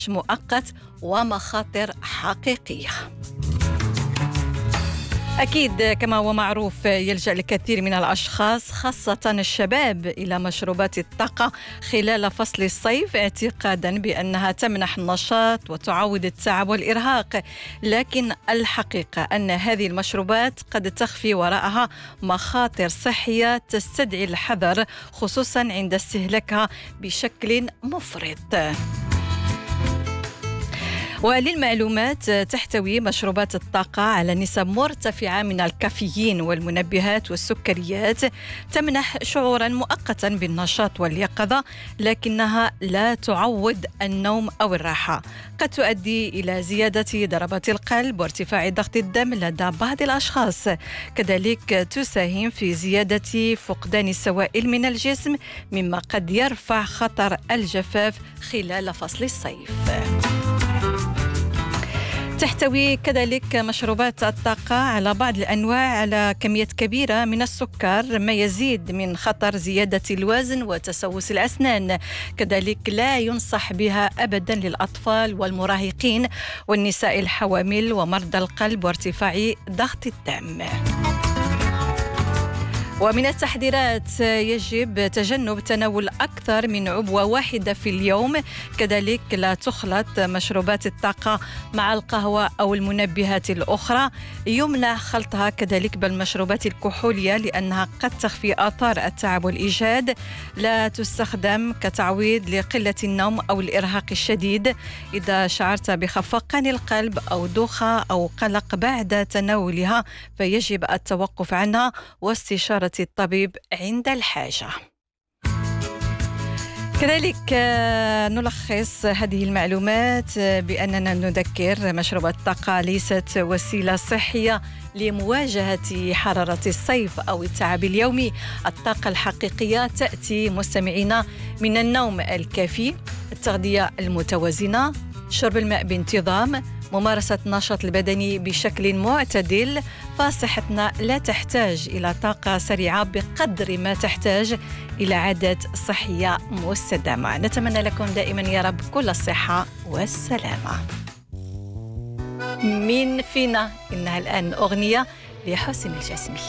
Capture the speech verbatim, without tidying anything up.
مؤقت ومخاطر حقيقية. أكيد كما هو معروف يلجأ الكثير من الأشخاص خاصة الشباب إلى مشروبات الطاقة خلال فصل الصيف اعتقادا بأنها تمنح النشاط وتعوض التعب والإرهاق، لكن الحقيقة أن هذه المشروبات قد تخفي وراءها مخاطر صحية تستدعي الحذر، خصوصا عند استهلاكها بشكل مفرط. وللمعلومات تحتوي مشروبات الطاقة على نسب مرتفعة من الكافيين والمنبهات والسكريات تمنح شعورا مؤقتا بالنشاط واليقظة، لكنها لا تعوض النوم أو الراحة. قد تؤدي إلى زيادة ضربات القلب وارتفاع ضغط الدم لدى بعض الأشخاص، كذلك تساهم في زيادة فقدان السوائل من الجسم، مما قد يرفع خطر الجفاف خلال فصل الصيف. تحتوي كذلك مشروبات الطاقة على بعض الأنواع على كميات كبيرة من السكر، ما يزيد من خطر زيادة الوزن وتسوس الأسنان. كذلك لا ينصح بها أبدا للأطفال والمراهقين والنساء الحوامل ومرضى القلب وارتفاع ضغط الدم. ومن التحذيرات يجب تجنب تناول أكثر من عبوة واحدة في اليوم. كذلك لا تخلط مشروبات الطاقة مع القهوة أو المنبهات الأخرى. يمنع خلطها كذلك بالمشروبات الكحولية لأنها قد تخفي آثار التعب والإجهاد. لا تستخدم كتعويض لقلة النوم أو الإرهاق الشديد. إذا شعرت بخفقان القلب أو دوخة أو قلق بعد تناولها فيجب التوقف عنها واستشارة الطبيب عند الحاجة. كذلك نلخص هذه المعلومات بأننا نذكر مشروبات الطاقة ليست وسيلة صحية لمواجهة حرارة الصيف أو التعب اليومي. الطاقة الحقيقية تأتي مستمعين من النوم الكافي، التغذية المتوازنة، شرب الماء بانتظام، ممارسة النشاط البدني بشكل معتدل. فصحتنا لا تحتاج إلى طاقة سريعة بقدر ما تحتاج إلى عادات صحية مستدامة. نتمنى لكم دائما يا رب كل الصحة والسلامة. مين فينا إنها الآن أغنية لحسن الجسمي.